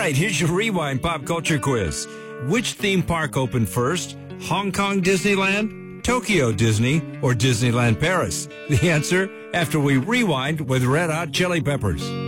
right, here's your Rewind Pop Culture Quiz. Which theme park opened first? Hong Kong Disneyland, Tokyo Disney, or Disneyland Paris? The answer after we rewind with Red Hot Chili Peppers.